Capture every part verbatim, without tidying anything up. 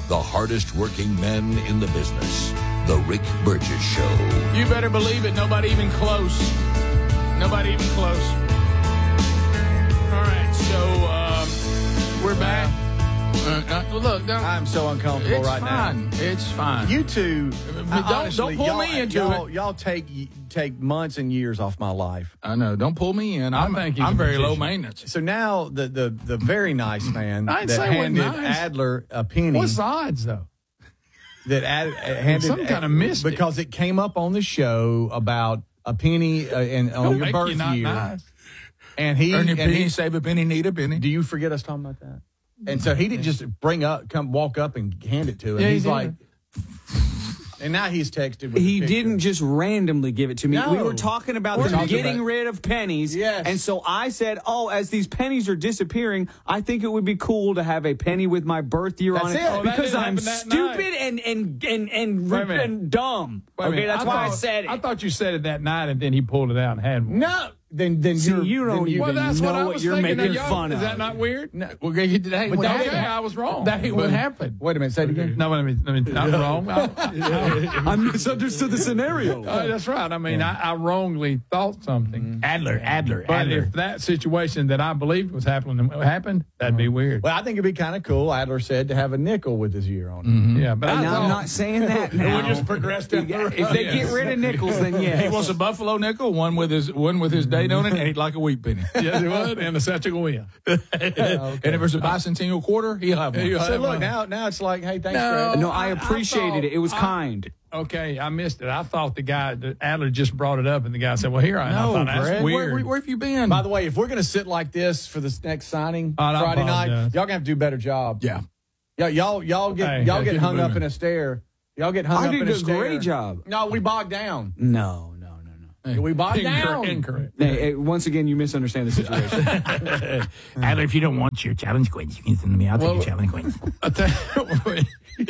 the hardest working men in the business. The Rick Burgess Show. You better believe it. Nobody even close. Nobody even close. All right, so um, we're back. Uh, uh, look, don't, I'm so uncomfortable it's right fine. now. It's fine. You two, But don't- honestly, don't pull y'all, me into y'all, it. Y'all take take months and years off my life. I know. Don't pull me in. I'm, thank you I'm for very the low position. maintenance. So now the the, the very nice man I didn't that say it wasn't handed nice. Adler a penny. What's the odds, though? that ad, handed Some kind of mystic. because it came up on the show about a penny uh, and on Don't your make birth you not year, nice. and he Earn a and penny, he, save a penny, need a penny. do you forget us talking about that? And so he didn't just bring up, come walk up and hand it to him. Yeah, he he's did. like, and now he's texted. With He the picture. didn't just randomly give it to me. No. We were talking about We're them talking getting about- rid of pennies. Yes. And so I said, oh, as these pennies are disappearing, I think it would be cool to have a penny with my birth year That's on it. it. Oh, that because didn't I'm happen that stupid night. and and and and, Wait a minute. and dumb. Wait a Okay, minute. that's why I thought- said it. I thought you said it that night, and then he pulled it out and had one. No, then then See, you're, you don't then even Well, that's know what I what was you're thinking. making Now, y'all- fun Is of. that not weird? No, well, that ain't But what that- Okay, happened. I was wrong. That ain't what happened. Wait a minute, say it again. No, let me, let me, I'm wrong. I, I, I misunderstood the scenario. Oh, that's right. I mean, I, I wrongly thought something. Adler, Adler, But Adler. if that situation that I believed was happening happened, that'd be weird. Well, I think it'd be kind of cool. Adler said to have a nickel with his year on it. Yeah, but I And I'm thought, not saying that now. We'll just progress down the road. If they get rid of nickels, then yes. He wants a buffalo nickel, one with his one with his date on it, and he'd like a wheat penny. yes, it would, and the Satchel And if there's a bicentennial quarter, he'll have one. He'll So have look, one. now now it's like, hey, thanks, No. Greg. No, I I- I appreciated thought- it. It was I- kind. Okay, I missed it. I thought the guy, the Adler just brought it up, and the guy said, well, here I am. No, I thought, that's Greg. weird. Where, where have you been? By the way, if we're going to sit like this for this next signing Oh, I Friday night, apologize. y'all going to have to do a better job. yeah. Yeah, y'all y'all get Hey, y'all yeah, get keep hung it up moving. in a stare. Y'all get hung I up in did a a stare. great job. No, we bogged down. No, no, no, no. We bogged down. Incorrect. Incorrect. Hey, hey, once again, you misunderstand the situation. Adler, if you don't want your challenge coins, you can send me. I'll take Well- your challenge coins. I tell you,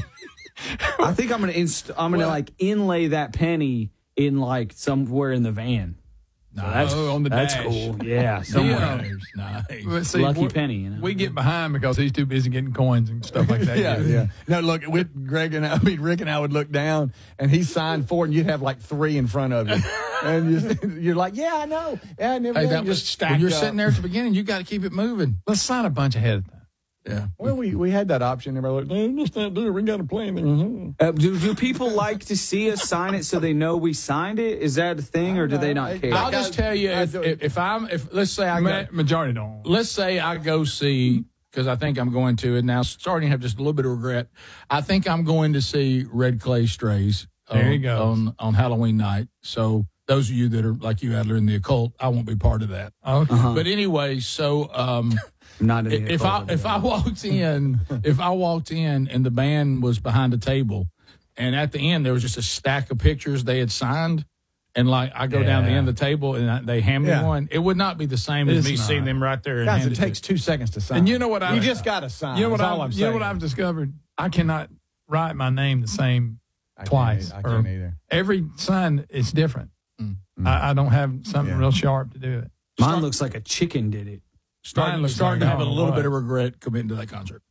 I think I'm gonna inst- I'm gonna Well- like inlay that penny in like somewhere in the van. So that's Oh, on the that's dash. cool. Yeah, somewhere. Nice. but see, Lucky we- penny, you know. We get behind because he's too busy getting coins and stuff like that. Yeah, yeah. No, look, with Greg and I, I mean, Rick and I would look down, and he signed four, and you'd have like three in front of you, and you're, you're like, yeah, I know, yeah, and Hey, everything that was just stacked when you're up. sitting there at the beginning. You got to keep it moving. Let's sign a bunch ahead of time. Yeah. Well, we, we had that option. Everybody like, hey, let's not do it. We got a plan. Mm-hmm. Uh, do do people like to see us sign it so they know we signed it? Is that a thing, or do they not care? I'll just tell you if, if, if I'm if let's say I Ma- go, majority don't. let's say I go see because I think I'm going to and now starting to have just a little bit of regret. I think I'm going to see Red Clay Strays There on, you go. on on Halloween night. So those of you that are like you, Adler, in the occult, I won't be part of that. Okay. Uh-huh. But anyway, so um, Not in the if I occult. if I walked in if I walked in and the band was behind a table, and at the end there was just a stack of pictures they had signed, and like I go down the Yeah. end of the table and I, they hand me Yeah. one, it would not be the same as It's me not. seeing them right there. And Guys, hand it to takes two seconds to sign. And you know what I- You just got to sign. You know what That's I'm, all I'm you saying. know what I've discovered? I cannot write my name the same I can't twice. either. I or can't either. Every sign is different. Mm. I, I don't have something Yeah. real sharp to do it. Mine looks like a chicken did it. starting, Mine looks starting like to have a I don't know little what. bit of regret committing to that concert.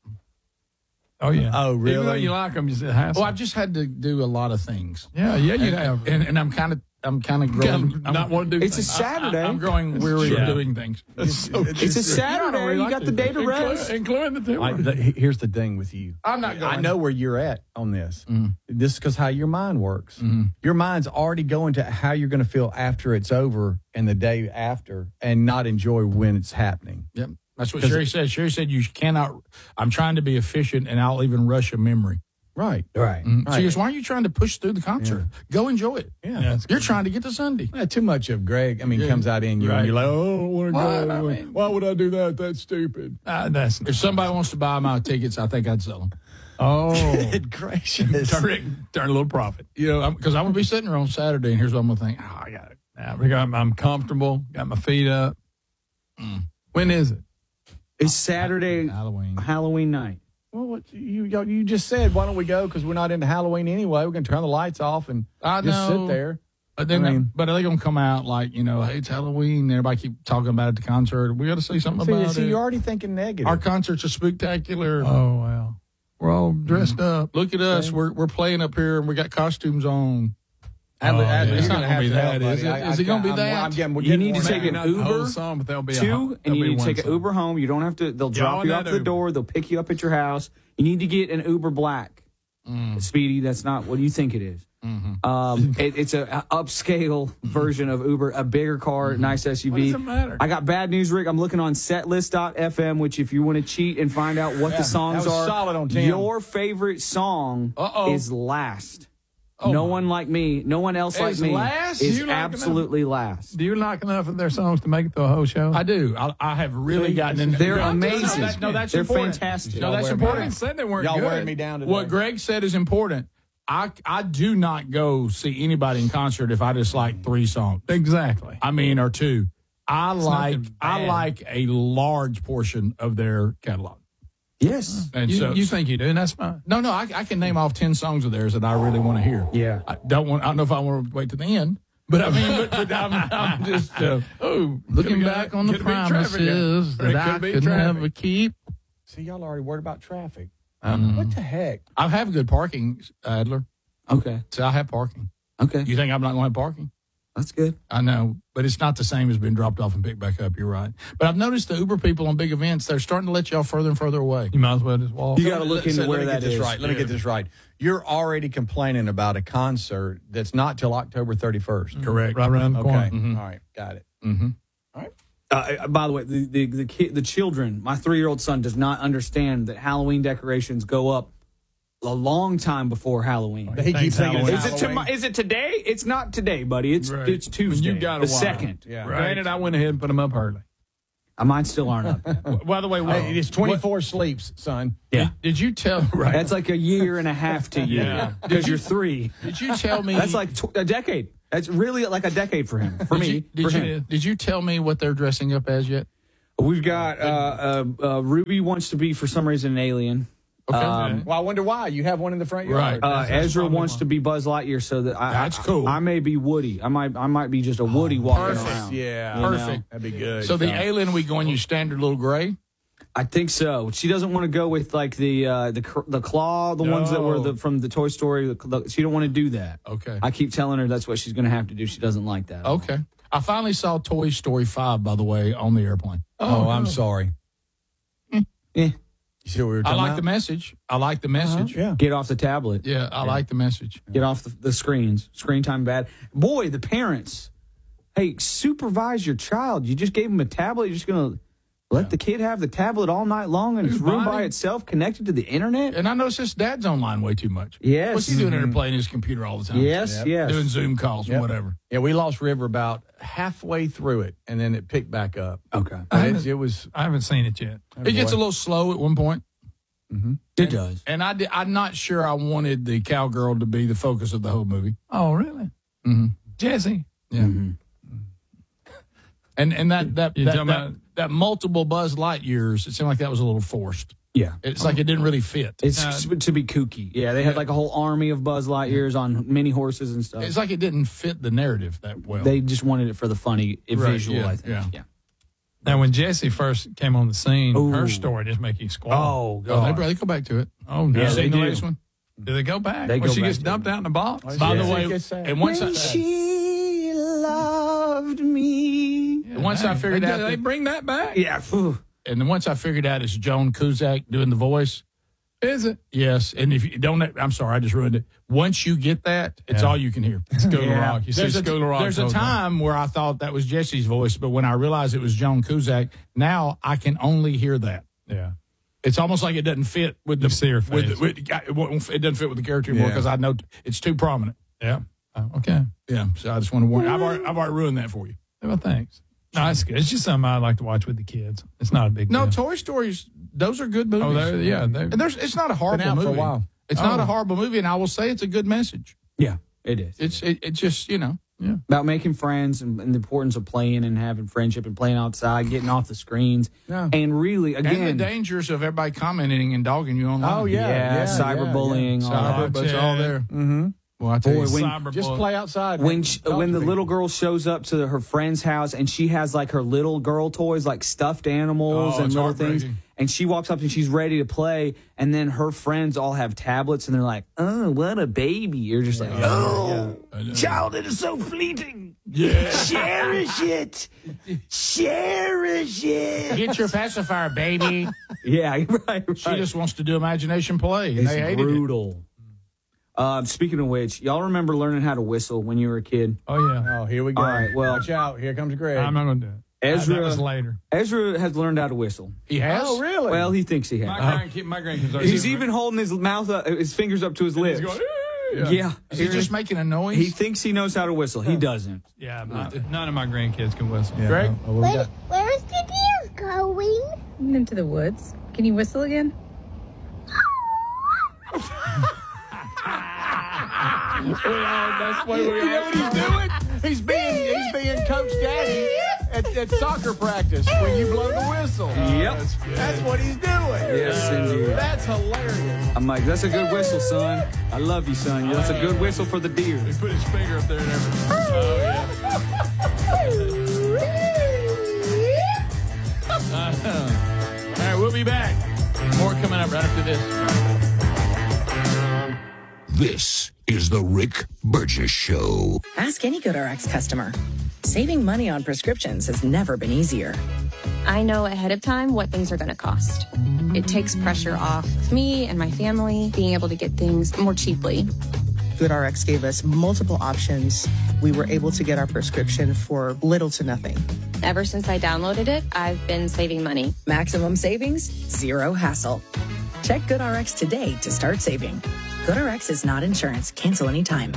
Oh yeah. Oh, Even though really? you like them, you say hassle. Well, I've just had to do a lot of things. yeah, yeah, you and, have. and, and I'm kind of I'm kind of growing. I'm not want to do. It's a things. Saturday. I, am growing weary Yeah. of doing things. It's a Saturday. really You like got the it. day to Inclu- rest. including the two. I, the, here's the thing with you. I'm not going. I know where you're at on this. Mm. This is because how your mind works. Mm. Your mind's already going to how you're going to feel after it's over and the day after, and not enjoy when it's happening. Yep. That's what 'Cause- Sherry said. Sherry said you cannot. I'm trying to be efficient, and I'll even rush a memory. Right. Right. Mm. Right. She goes, "Why are you trying to push through the concert? Go enjoy it. Yeah. Yeah, it's You're trying to get to Sunday." Yeah, too much of Greg, I mean, Yeah. comes out in you, Right. and you're like, oh, I don't want to Well, go. I mean- Why would I do that? That's stupid. Uh, that's If somebody wants to buy my tickets, I think I'd sell them. oh, Good gracious. Turn, turn a little profit. You know, because I'm, I'm going to be sitting there on Saturday, and here's what I'm going to think. Oh, I got it. now we got. I'm comfortable. Got my feet up. Mm. When is it? It's Saturday, Halloween. Halloween night. Well, what, you y'all- you just said, why don't we go? Because we're not into Halloween anyway. We're going to turn the lights off and I just know. sit there. But then, I mean- but are they going to come out like, you know, hey, it's Halloween. Everybody keep talking about it at the concert. We got to say something See, about see it. you're already thinking negative. Our concerts are spectacular. Oh well, we're all just dressed up. Look at us. We're we're playing up here, and we got costumes on. Adler, Oh, Adler, yeah. it's It's not not going to gonna be be that, that, is it? I, Is it gonna be I'm, that? I'm getting, we're You getting need to warmed take up. an Not the whole Uber, song, but there'll be a two, ho- and there'll you be need to one take an song. Uber home. You don't have to. They'll Yeah, drop on you that off the Uber. door. They'll pick you up at your house. You need to get an Uber Black. Mm. Speedy, that's not what you think it is. Mm-hmm. Um, it, it's a, a upscale version of Uber, a bigger car, nice S U V. What does it matter? I got bad news, Rick. I'm looking on setlist dot f m, which if you want to cheat and find out what Yeah, the songs that was are, solid on Tim. your favorite song Uh-oh. is last. Oh, no my. one like me, no one else like Is me last? is You like absolutely last. Do you like enough of their songs to make it to a whole show? I do. I, I have really gotten into. They're No, amazing. No, that, no, that's They're important. fantastic. No, that's Y'all wear me I important. didn't say they weren't Y'all good. wearing me down today. What Greg said is important. I I do not go see anybody in concert if I just like three songs. Exactly. I mean, or two. I like nothing I bad. like a large portion of their catalog. Yes. And You, so you think you do, and that's fine. no, no, I, I can name off ten songs of theirs that I really want to hear. Yeah. I don't want. I don't know if I want to wait to the end, but I mean, but, but I'm, I'm just uh, Oh, looking back on the promises that I could never keep. See, y'all already worried about traffic. Um, What the heck? I have good parking, Adler. Okay. So I have parking. Okay. You think I'm not going to have parking? That's good. I know, but it's not the same as being dropped off and picked back up. You're right. But I've noticed the Uber people on big events, they're starting to let y'all further and further away. You might as well just walk. You got to look into So where let me that get this is. right. Let me get this right. You're already complaining about a concert that's not till October thirty-first. Correct. right around the Okay. corner. Mhm. All right. Got it. Mm-hmm. Uh, by the way, the the the, kid, the children, my three year old son does not understand that Halloween decorations go up a long time before Halloween. He keeps thinking Halloween. it's Is it, Halloween. to, is it today? It's not today, buddy. It's Right. it's Tuesday. You got a the while. second. Yeah. Granted, I went ahead and put them up early. Uh, Mine still aren't up yet. By the way, what, Hey, it's twenty-four sleeps, son. Yeah. Did, did you tell? Right. That's like a year and a half to you Yeah. because you're three. Did you tell me? That's like tw- a decade. That's really like a decade for him. For did me, You, did, for you, him. did you tell me what they're dressing up as yet? We've got uh, uh, uh, Ruby wants to be for some reason an alien. Okay. Um, Well, I wonder why. You have one in the front yard. Right. Uh, that's Ezra probably wants one. to be Buzz Lightyear, so that I, That's I, cool. I may be Woody. I might I might be just a Woody walking perfect. around. Yeah. You know? Perfect. That'd be good. So the alien, we going you standard little gray? I think so. She doesn't want to go with like the uh, the cr- the claw, the ones that were No. the, from the Toy Story. The, the, she don't want to do that. Okay. I keep telling her that's what she's going to have to do. She doesn't like that. Okay. I finally saw Toy Story five, by the way, on the airplane. Oh, I'm sorry. Eh, You see what we were I talking like about? the message. I like the message. Yeah. get off the tablet. Yeah, I like the message. Get off the, the screens. Screen time bad. Boy, the parents. Hey, supervise your child. You just gave him a tablet. You're just going to let the kid have the tablet all night long in his Who's room by buying it? itself, connected to the internet? And I noticed his dad's online way too much. Yes. What's he doing there playing his computer all the time? Yes, Yep. yes. Doing Zoom calls Yep. and whatever. Yeah, we lost River about halfway through it, and then it picked back up. Okay. It, it was. I haven't seen it yet. It gets a little slow at one point. It does. And I did, I'm not sure I wanted the cowgirl to be the focus of the whole movie. Oh, really? Mm-hmm. Jesse. Yeah. And and that that You that, talking that, about- that multiple Buzz Lightyears, it seemed like that was a little forced. Yeah. It's like it didn't really fit. It's Uh, to be kooky. Yeah, they had like a whole army of Buzz Lightyears on mini horses and stuff. It's like it didn't fit the narrative that well. They just wanted it for the funny Right, visual, yeah, I think. yeah. Yeah. Now, when Jesse first came on the scene, Ooh. her story just make you squall. Oh, oh, they, God. they go back to it. Oh, no. Yeah, You they seen the do. latest one? Do they go back? They when go she back gets to dumped out in the box? By Yeah. the way, It's sad. and once I, she loved me. and once I figured they, out, they that, bring that back. Yeah. phew. and then once I figured out it's Joan Cusack doing the voice. Is it? Yes, and if you don't, I'm sorry, I just ruined it. Once you get that, it's Yeah. all you can hear. School of Yeah. Rock. You see There's a, School of Rock. there's a the whole time where I thought that was Jesse's voice, but when I realized it was Joan Cusack, now I can only hear that. Yeah. It's almost like it doesn't fit with the You see her with, face. with it won't- it doesn't fit with the character anymore Yeah. because I know it's too prominent. Yeah. Oh, okay. Yeah, so I just want to warn you. I've already, I've already ruined that for you. Well, thanks. No, it's good. It's just something I like to watch with the kids. It's not a big No, deal. Toy Stories, those are good movies. Oh, they're- yeah, they're- and there's it's not a horrible Been out for a movie. while. It's not Oh. a horrible movie, and I will say it's a good message. Yeah, it is. It's it, it just you know About making friends and, and the importance of playing and having friendship and playing outside, getting off the screens. Yeah. And really, and again, the dangers of everybody commenting and dogging you online. Oh, yeah. yeah, cyberbullying. all Cyber, that. but it's all there. Mm-hmm. Well, I tell Boy, you, when- Cyber Just boy. play outside. when man. she, Talk when to the people. little girl shows up to her friend's house and she has like her little girl toys, like stuffed animals Oh, and it's little things, heartbreaking. and she walks up and she's ready to play, and then her friends all have tablets, and they're like, "Oh, what a baby!" You're just like, "Oh, childhood is so fleeting. Yeah. Cherish it, cherish it." Get your pacifier, baby. Yeah, right. right. She just wants to do imagination play. And It's they hated brutal. Uh, speaking of which, y'all remember learning how to whistle when you were a kid? Oh, yeah. Oh, here we go. All right, well- watch out. Here comes Greg. I'm not going to do it. Ezra, That was later. Ezra has learned how to whistle. He has? Oh, really? Well, he thinks he has. My grandkids, my grandkids are He's even holding his mouth, up, his fingers up to his lips. He's going, yeah. yeah. Is he just making a noise? He thinks he knows how to whistle. He doesn't. Yeah, but none of my grandkids can whistle. Yeah, Greg? oh, we Where, got- where's the deer going? Into the woods. Can you whistle again? That's what we You know what he's doing? He's being he's being Coach Daddy at, at soccer practice when you blow the whistle. Yep. That's what he's doing. Yes, indeed. That's hilarious. I'm like, that's a good whistle, son. I love you, son. That's a good whistle for the deer. He put his finger up there and everything. Oh, yeah. Uh, all right, we'll be back. More coming up right after this. This is the Rick Burgess Show. Ask any GoodRx customer. Saving money on prescriptions has never been easier. I know ahead of time what things are going to cost. It takes pressure off me and my family being able to get things more cheaply. GoodRx gave us multiple options. We were able to get our prescription for little to nothing. Ever since I downloaded it, I've been saving money. Maximum savings, zero hassle. Check GoodRx today to start saving. GoodRx is not insurance. Cancel anytime.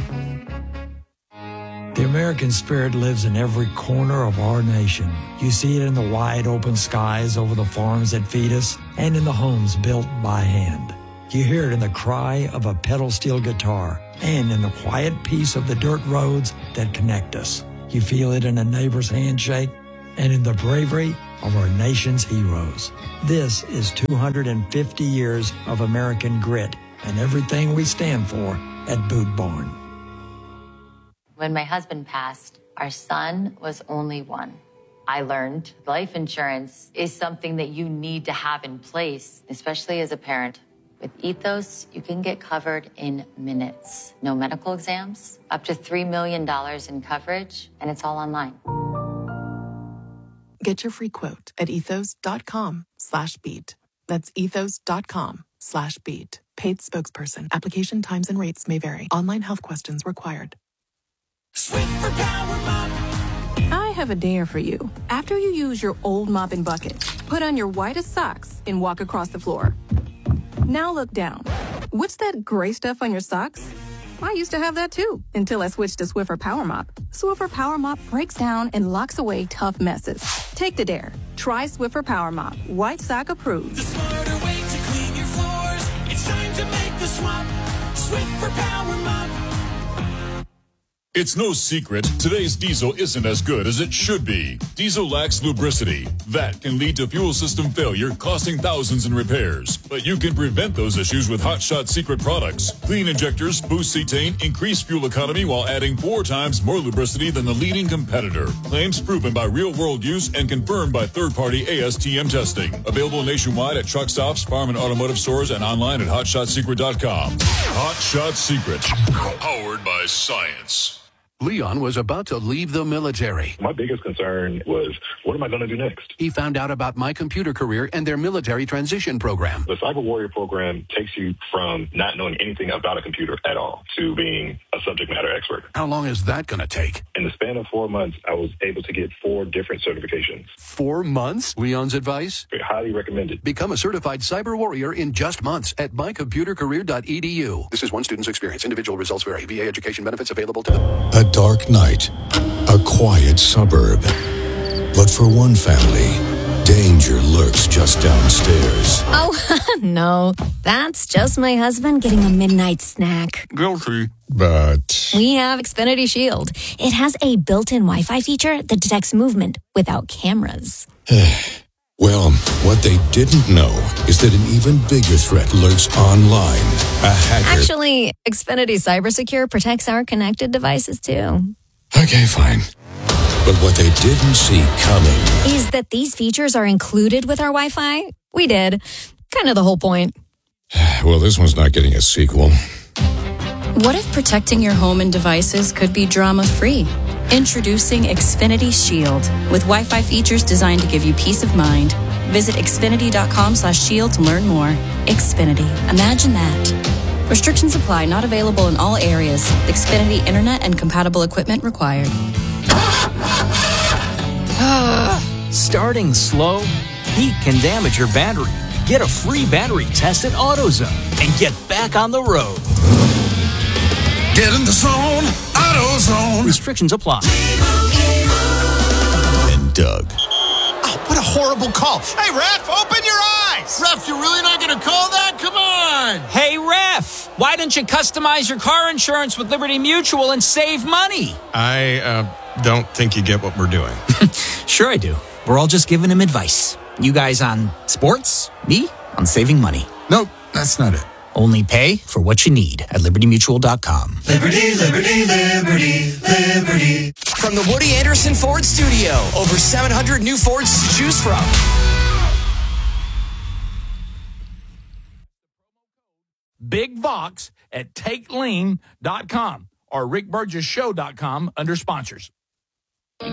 The American spirit lives in every corner of our nation. You see it in the wide open skies over the farms that feed us and in the homes built by hand. You hear it in the cry of a pedal steel guitar and in the quiet peace of the dirt roads that connect us. You feel it in a neighbor's handshake and in the bravery of our nation's heroes. This is two hundred fifty years of American grit and everything we stand for at Boot Barn. When my husband passed, our son was only one. I learned life insurance is something that you need to have in place, especially as a parent. With Ethos, you can get covered in minutes. No medical exams, up to three million dollars in coverage, and it's all online. Get your free quote at ethos.com slash beat. That's ethos.com slash beat. Paid spokesperson. Application times and rates may vary. Online health questions required. Swiffer Power Mop. I have a dare for you. After you use your old mopping bucket, put on your whitest socks and walk across the floor. Now look down. What's that gray stuff on your socks? I used to have that too, until I switched to Swiffer Power Mop. Swiffer Power Mop breaks down and locks away tough messes. Take the dare. Try Swiffer Power Mop. White sock approved. The smarter way to clean your floors. It's time to make the swap. Swiffer Power Mop. It's no secret, today's diesel isn't as good as it should be. Diesel lacks lubricity. That can lead to fuel system failure, costing thousands in repairs. But you can prevent those issues with Hot Shot Secret products. Clean injectors, boost cetane, increase fuel economy while adding four times more lubricity than the leading competitor. Claims proven by real-world use and confirmed by third-party A S T M testing. Available nationwide at truck stops, farm and automotive stores, and online at hot shot secret dot com. Hot Shot Secret. Powered by science. Leon was about to leave the military. My biggest concern was, what am I going to do next? He found out about My Computer Career and their military transition program. The Cyber Warrior program takes you from not knowing anything about a computer at all to being a subject matter expert. How long is that going to take? In the span of four months, I was able to get four different certifications. Four months? Leon's advice? Highly recommended. Become a certified cyber warrior in just months at my computer career dot e d u. This is one student's experience. Individual results vary. V A education benefits available to them. A dark night, a quiet suburb. But for one family, danger lurks just downstairs. Oh, no. That's just my husband getting a midnight snack. Guilty. But We have Xfinity Shield. It has a built-in Wi-Fi feature that detects movement without cameras. well, what they didn't know is that an even bigger threat lurks online. A hacker. Actually, Xfinity Cybersecure protects our connected devices too. Okay, fine. But what they didn't see coming Is that these features are included with our Wi-Fi? We did. Kind of the whole point. Well, this one's not getting a sequel. What if protecting your home and devices could be drama-free? Introducing Xfinity Shield with Wi-Fi features designed to give you peace of mind. Visit xfinity.com slash shield to learn more. Xfinity. Imagine that. Restrictions apply. Not available in all areas. Xfinity Internet and compatible equipment required. Starting slow? Heat can damage your battery. Get a free battery test at AutoZone and get back on the road. Get in the zone, AutoZone. Restrictions apply. And Doug. Oh, what a horrible call. Hey, ref, open your eyes. Ref, you're really not going to call that? Come on. Hey, ref, why don't you customize your car insurance with Liberty Mutual and save money? I uh, don't think you get what we're doing. Sure I do. We're all just giving him advice. You guys on sports, me on saving money. Nope, that's not it. Only pay for what you need at liberty mutual dot com. Liberty, liberty, liberty, liberty. From the Woody Anderson Ford Studio, over seven hundred new Fords to choose from. Big Vox at take lean dot com or rick burgess show dot com under sponsors.